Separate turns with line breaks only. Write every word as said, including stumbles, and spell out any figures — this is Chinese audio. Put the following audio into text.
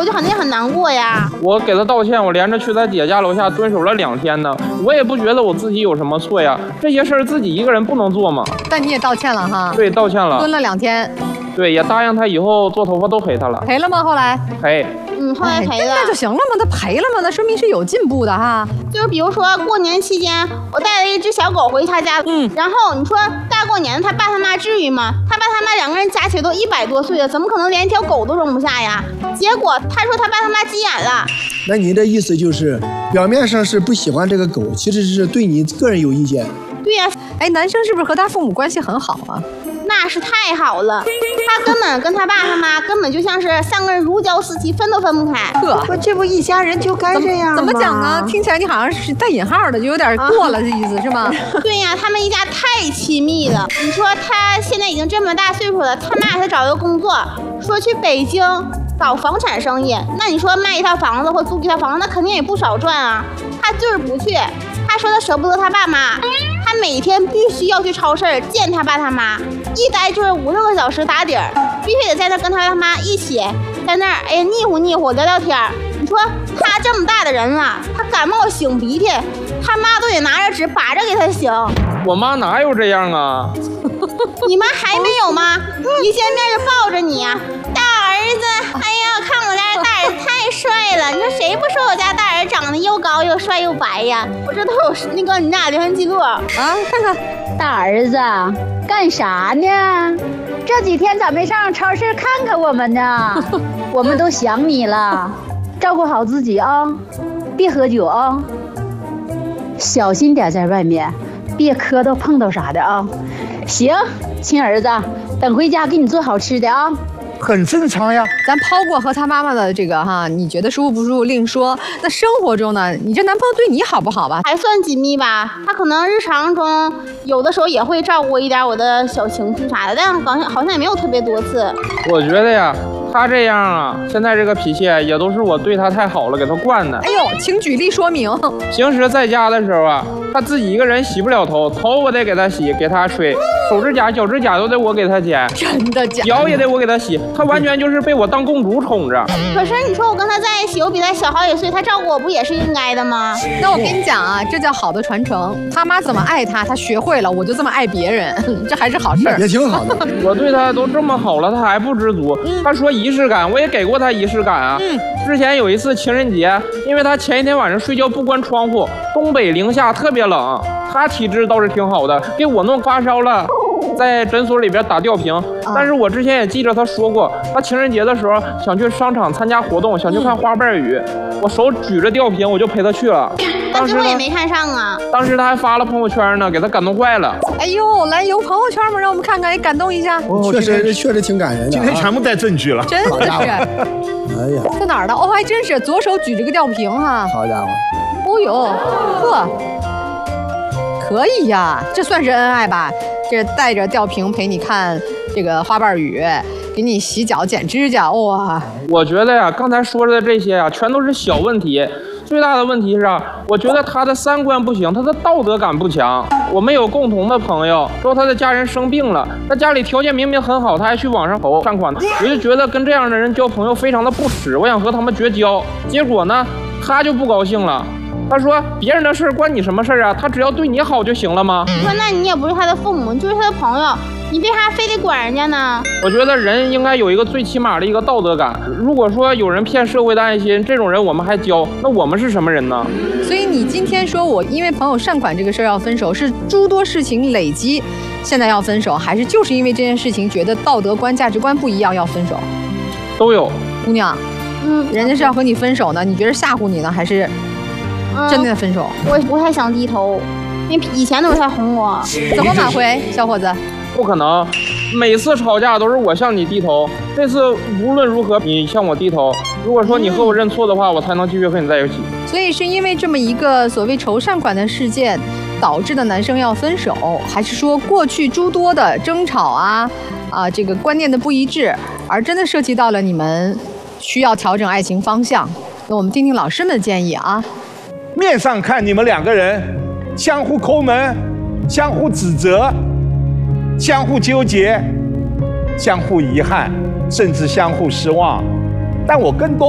我就肯定很难过呀。
我给他道歉，我连着去他姐家楼下蹲守了两天呢，我也不觉得我自己有什么错呀。这些事儿自己一个人不能做吗？
但你也道歉了哈？
对，道歉了，
蹲了两天。
对，也答应他以后做头发都陪他了。
赔了吗？后来？
赔。
嗯，后来赔了。
那就行了嘛，他赔了嘛，那说明是有进步的哈。
就是比如说过年期间，我带了一只小狗回他家，嗯，然后你说大过年他爸他妈至于吗？他爸他妈两个人加起来都一百多岁了，怎么可能连一条狗都容不下呀？结果他说他爸他妈急眼了。
那您的意思就是，表面上是不喜欢这个狗，其实是对你个人有意见。
对呀、啊，
哎，男生是不是和他父母关系很好啊？
那是太好了，他根本跟他爸他妈根本就像是三个人如胶似漆，分都分不开。
呵，这不一家人就该这样吗？
怎么讲呢？听起来你好像是带引号的，就有点过了的意思，啊、是吗？
对呀，他们一家太亲密了。你说他现在已经这么大岁数了，他妈给他找一个工作，说去北京搞房产生意。那你说卖一套房子或租一套房子，那肯定也不少赚啊。他就是不去，他说他舍不得他爸妈。他每天必须要去超市见他爸他妈，一待就是五六个小时打底儿，必须得在那跟他爸他妈一起在那儿，哎呀腻乎腻乎聊聊天。你说他这么大的人了，他感冒擤鼻涕，他妈都得拿着纸把着给他擤。
我妈哪有这样啊？
你妈还没有吗？一见面就抱着你，大儿子，哎呀，看我家大儿子太帅了。你说谁不说我家大儿子长得又高又帅又白呀？我这都有那个你俩聊天记录啊，
看看。
大儿子干啥呢？这几天咋没上超市看看我们呢？我们都想你了，照顾好自己啊，别喝酒啊，小心点在外面，别磕到碰到啥的啊。行，亲儿子，等回家给你做好吃的啊。
很正常呀。
咱抛过和他妈妈的这个哈，你觉得舒服不舒服另说。那生活中呢，你这男朋友对你好不好吧？
还算紧密吧。他可能日常中有的时候也会照顾一点我的小情绪啥的，但好像好像也没有特别多次。
我觉得呀，他这样啊，现在这个脾气也都是我对他太好了，给他惯的。
哎呦，请举例说明。
平时在家的时候啊，他自己一个人洗不了头，头我得给他洗，给他吹，手指甲、脚指甲都得我给他剪，
真的假的？
脚也得我给他洗。他完全就是被我当公主宠着。
可是你说我跟他在一起，我比他小好几岁，他照顾我不也是应该的吗？
那我跟你讲啊，这叫好的传承。他妈怎么爱他，他学会了，我就这么爱别人，这还是好事儿，
也挺好的。
我对他都这么好了，他还不知足。嗯、他说仪式感，我也给过他仪式感啊。嗯、之前有一次情人节，因为他前一天晚上睡觉不关窗户，东北零下特别冷，他体质倒是挺好的，给我弄发烧了。在诊所里边打吊瓶，但是我之前也记着他说过，他情人节的时候想去商场参加活动，想去看花瓣雨，我手举着吊瓶，我就陪他去了。
但最后也没看上啊。
当时他还发了朋友圈呢，给他感动坏了。
哎呦，来有朋友圈吗？让我们看看，也感动一下。
哦、确实确实挺感人的、啊。
今天全部带证据了，
真的是。哎
呀，
在哪儿的？哦，还真是，左手举着个吊瓶哈。
好家伙！
哦呦，呵。可以呀，这算是恩爱吧？这带着吊瓶陪你看这个花瓣雨，给你洗脚、剪指甲，哇！
我觉得呀，刚才说的这些呀，全都是小问题。最大的问题是啊，我觉得他的三观不行，他的道德感不强。我们有共同的朋友说他的家人生病了，他家里条件明明很好，他还去网上投善款，我就觉得跟这样的人交朋友非常的不耻，我想和他们绝交。结果呢，他就不高兴了。他说别人的事关你什么事啊？他只要对你好就行了吗？
说那你也不是他的父母，你就是他的朋友，你为啥非得管人家呢？
我觉得人应该有一个最起码的一个道德感。如果说有人骗社会的爱心，这种人我们还交，那我们是什么人呢？
所以你今天说我因为朋友善款这个事儿要分手，是诸多事情累积现在要分手，还是就是因为这件事情觉得道德观价值观不一样要分手？
都有。
姑娘，嗯，人家是要和你分手呢，你觉得吓唬你呢，还是真的分手？
嗯、我不太想低头，因为以前都是他哄我。
怎么挽回，小伙子？
不可能，每次吵架都是我向你低头，这次无论如何你向我低头。如果说你和我认错的话，嗯、我才能继续和你在一起。
所以是因为这么一个所谓筹善款的事件，导致的男生要分手，还是说过去诸多的争吵啊啊这个观念的不一致，而真的涉及到了你们需要调整爱情方向？那我们听听老师们的建议啊。
面上看你们两个人相互抠门，相互指责，相互纠结，相互遗憾，甚至相互失望，但我更多